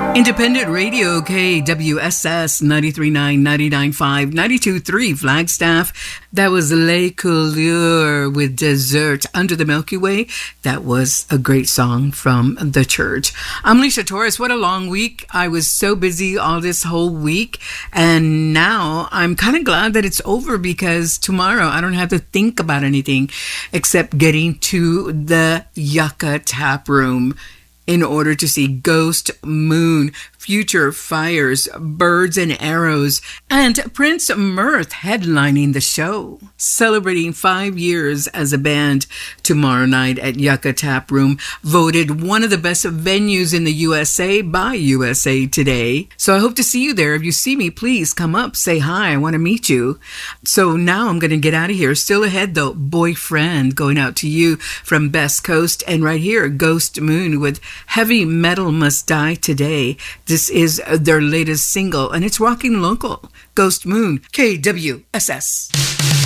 Independent Radio, KWSS 93.9, 99.5, 92.3 Flagstaff. That was Les Couleurs with Desert Under the Milky Way. That was a great song from The Church. I'm Alicia Torres. What a long week. I was so busy all this whole week. And now I'm kind of glad that it's over because tomorrow I don't have to think about anything except getting to the Yucca Tap Room in order to see Ghost Moon, Future Fires, Birds and Arrows, and Prince Mirth headlining the show. Celebrating 5 years as a band tomorrow night at Yucca Tap Room, voted one of the best venues in the USA by USA Today. So I hope to see you there. If you see me, please come up, say hi. I want to meet you. So now I'm going to get out of here. Still ahead though, Boyfriend going out to you from Best Coast, and right here, Ghost Moon with Heavy Metal Must Die Today. This is their latest single, and it's rocking local. Ghost Moon, KWSS.